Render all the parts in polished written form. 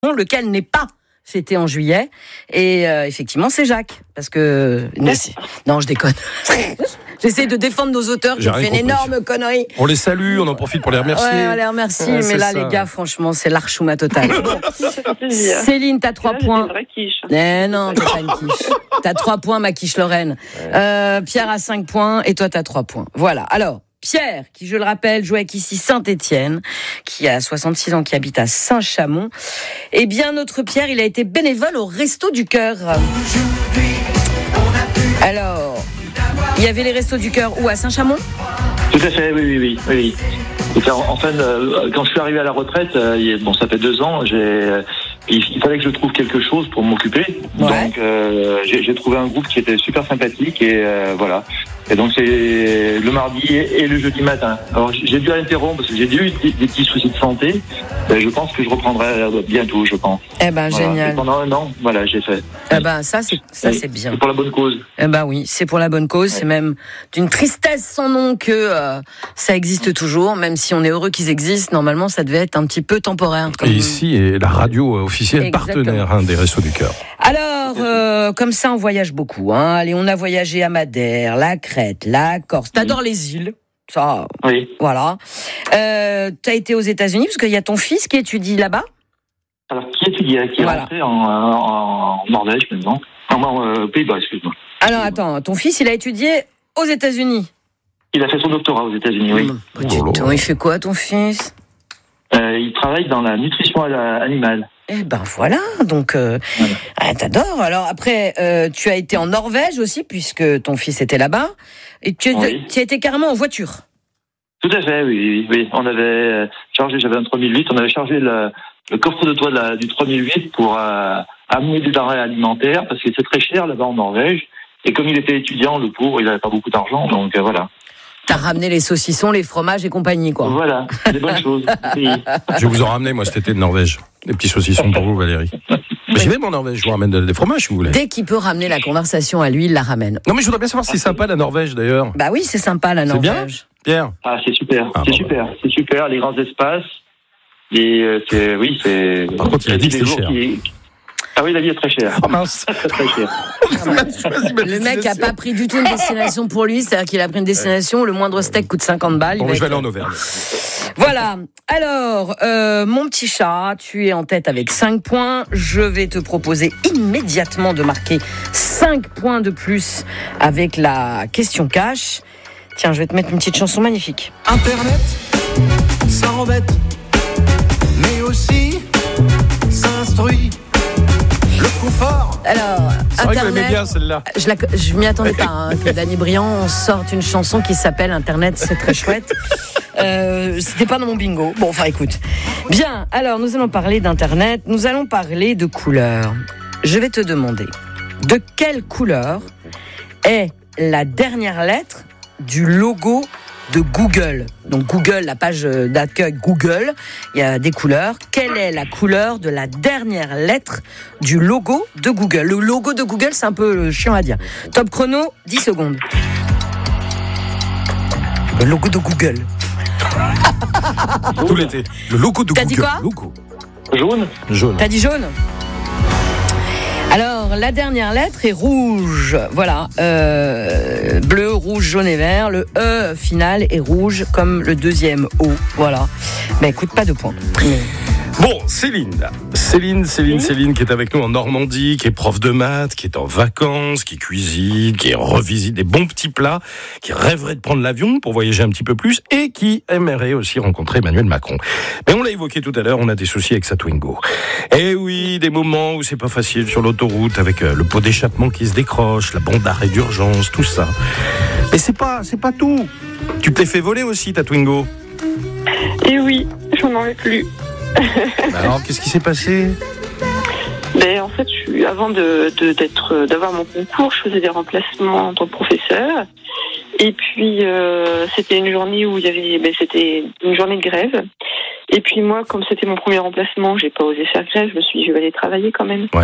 lequel n'est pas fêté en juillet. Et effectivement, c'est Jacques. Parce que... Non, je déconne. J'essaie de défendre nos auteurs qui ont fait une énorme connerie. On les salue, on en profite pour les remercier. Ouais, on les remercie, mais là, les gars, franchement, c'est l'archouma totale. Bon. Céline, t'as 3 points. Non, t'as pas une quiche. T'as 3 points, ma quiche Lorraine. Pierre a 5 points et toi, t'as 3 points. Voilà. Alors, Pierre, qui, je le rappelle, joue avec ici Saint-Étienne, qui a 66 ans, qui habite à Saint-Chamond. Eh bien, notre Pierre, il a été bénévole au Resto du Cœur. Alors, il y avait les Restos du Cœur où, à Saint-Chamond ? Tout à fait, oui. Enfin, quand je suis arrivé à la retraite, ça fait 2 ans, il fallait que je trouve quelque chose pour m'occuper. Ouais. Donc, j'ai trouvé un groupe qui était super sympathique et voilà. Et donc, c'est le mardi et le jeudi matin. Alors, j'ai dû interrompre parce que j'ai eu des petits soucis de santé. Je pense que je reprendrai bientôt, je pense. Eh ben, voilà. Génial. Et pendant 1 an, voilà, j'ai fait. Eh ben, ça, c'est bien. C'est pour la bonne cause. Eh ben oui, c'est pour la bonne cause. Ouais. C'est même d'une tristesse sans nom que ça existe toujours. Même si on est heureux qu'ils existent, normalement, ça devait être un petit peu temporaire. Et ici est la radio officielle partenaire des Restos du Cœur. Alors, comme ça, on voyage beaucoup. Allez, on a voyagé à Madère, la Crète, la Corse. T'adores les îles. Ça, oui. Voilà. T'as été aux États-Unis parce qu'il y a ton fils qui étudie là-bas. Alors, qui étudie, qui est rentré en Norvège maintenant. En Pays-Bas, excuse-moi. Alors, attends, ton fils, il a étudié aux États-Unis. Il a fait son doctorat aux États-Unis, oui. Il fait quoi, ton fils ? Il travaille dans la nutrition animale. Eh ben voilà, donc t'adores. Alors après, tu as été en Norvège aussi, puisque ton fils était là-bas. Et tu as été carrément en voiture. Tout à fait, oui. On avait chargé, j'avais un 3008, on avait chargé le coffre de toit du 3008 pour amener des denrées alimentaires, parce que c'est très cher là-bas en Norvège. Et comme il était étudiant, le pauvre, il n'avait pas beaucoup d'argent, donc voilà. T'as ramené les saucissons, les fromages et compagnie, quoi. Voilà, des bonnes choses. Oui. Je vais vous en ramener, moi, cet été de Norvège. Des petits saucissons pour vous, Valérie. Mais j'y vais, en Norvège, je vous ramène des fromages, si vous voulez. Dès qu'il peut ramener la conversation à lui, il la ramène. Non, mais je voudrais bien savoir si c'est sympa, la Norvège, d'ailleurs. Bah oui, c'est sympa, la Norvège. C'est bien, Pierre ? Ah, c'est super. C'est super, les grands espaces. C'est... Par contre, il a dit que c'est cher. Ah oui, la vie est très chère. Oh mince. Très cher. Le mec n'a pas pris du tout une destination pour lui, c'est-à-dire qu'il a pris une destination, le moindre steak coûte 50 balles. Bon, je vais aller en Auvergne. Voilà. Alors, mon petit chat, tu es en tête avec 5 points. Je vais te proposer immédiatement de marquer 5 points de plus avec la question cash. Tiens, je vais te mettre une petite chanson magnifique. Internet, ça embête, mais aussi ça instruit. Le confort. Alors, c'est vrai Internet, bien celle-là. Je m'y attendais pas que Danny Briand sorte une chanson qui s'appelle Internet, c'est très chouette. C'était pas dans mon bingo. Bon, enfin, écoute. Bien, alors nous allons parler d'Internet, nous allons parler de couleurs. Je vais te demander, de quelle couleur est la dernière lettre du logo de Google? Donc Google, la page d'accueil Google, il y a des couleurs. Quelle est la couleur de la dernière lettre du logo de Google? Le logo de Google, c'est un peu chiant à dire. Top chrono, 10 secondes. Le logo de Google. Tout l'été. Le logo de Google. T'as dit quoi? Logo. Jaune. T'as dit jaune? Alors, la dernière lettre est rouge. Voilà. Bleu, rouge, jaune et vert. Le E final est rouge comme le deuxième O. Voilà. Mais écoute, pas de points. Bon, Céline qui est avec nous en Normandie, qui est prof de maths, qui est en vacances, qui cuisine, qui revisite des bons petits plats, qui rêverait de prendre l'avion pour voyager un petit peu plus et qui aimerait aussi rencontrer Emmanuel Macron. Mais on l'a évoqué tout à l'heure, on a des soucis avec sa Twingo. Eh oui, des moments où c'est pas facile sur l'autoroute avec le pot d'échappement qui se décroche, la bande d'arrêt d'urgence, tout ça. Mais c'est pas tout. Tu t'es fait voler aussi ta Twingo. Et oui, j'en avais plus. Alors, qu'est-ce qui s'est passé? En fait, avant d'avoir mon concours, je faisais des remplacements en tant que professeur. Et puis, c'était une journée où c'était une journée de grève. Et puis moi, comme c'était mon premier remplacement, j'ai pas osé faire grève. Je me suis dit, je vais aller travailler quand même. Ouais.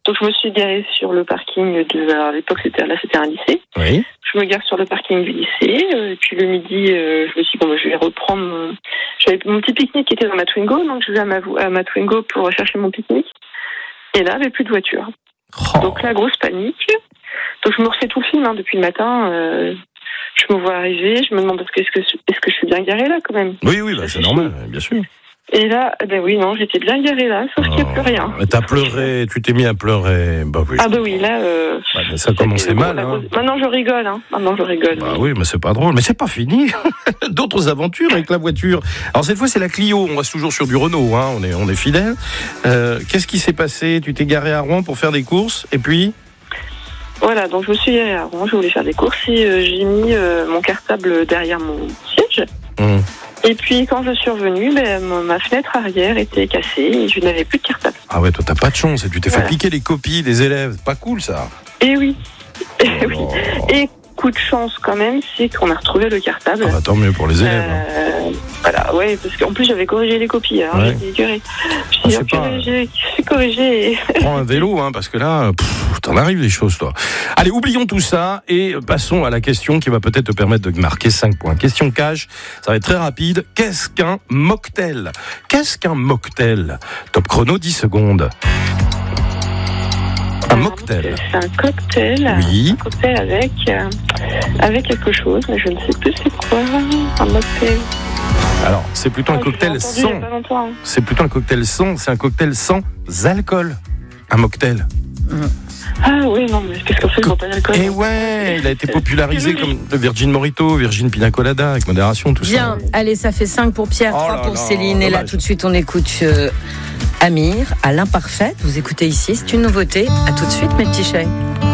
Donc je me suis garée sur le parking à l'époque c'était un lycée. Oui. Je me gare sur le parking du lycée. Et puis le midi, je me suis dit, je vais reprendre j'avais mon petit pique-nique qui était dans ma Twingo, donc je vais à ma Twingo pour chercher mon pique-nique. Et là, il n'y avait plus de voiture. Oh. Donc là, grosse panique. Donc je me refais tout le film depuis le matin. Je me vois arriver, je me demande est-ce que je suis bien garée là quand même. Oui, c'est normal, bien sûr. Et là, oui, non, j'étais bien garée là, sauf qu'il n'y a plus rien. T'as pleuré, tu t'es mis à pleurer. Bah oui. Ah oui, là... ça commençait mal. Hein. Maintenant, je rigole. Bah oui, mais c'est pas drôle. Mais c'est pas fini. D'autres aventures avec la voiture. Alors cette fois, c'est la Clio. On reste toujours sur du Renault. Hein. On est fidèles. Qu'est-ce qui s'est passé ? Tu t'es garé à Rouen pour faire des courses, et puis ? Voilà, donc je me suis garée à Rouen, je voulais faire des courses et j'ai mis mon cartable derrière mon siège. Et puis quand je suis revenue, ma fenêtre arrière était cassée et je n'avais plus de cartable. Ah ouais, toi t'as pas de chance, tu t'es fait piquer les copies des élèves, c'est pas cool ça. Et oui. Oui. Et coup de chance quand même, c'est qu'on a retrouvé le cartable. Ah bah, tant mieux pour les élèves. Voilà, ouais, parce qu'en plus j'avais corrigé les copies, hein, ouais. J'étais écœurée. J'ai corrigé. Prends un vélo, hein, parce que là, t'en arrives des choses, toi. Allez, oublions tout ça et passons à la question qui va peut-être te permettre de marquer 5 points. Question cash, ça va être très rapide. Qu'est-ce qu'un mocktail ? Top chrono, 10 secondes. Un mocktail. C'est un cocktail. Oui. Un cocktail avec quelque chose, mais je ne sais plus c'est quoi. Un mocktail. Alors, c'est plutôt un cocktail sans. C'est plutôt un cocktail sans. C'est un cocktail sans alcool. Un mocktail. Ah oui, non, mais parce qu'en fait, ils n'ont pas d'alcool. Et ouais, il a été popularisé comme le Virgin Mojito, Virgin Pina Colada, avec modération, tout bien, ça. Bien, allez, ça fait 5 pour Pierre, 3 pour Céline. Et là, tout de suite, on écoute Amir, à l'imparfait. Vous écoutez ici, c'est une nouveauté. À tout de suite, mes petits chais.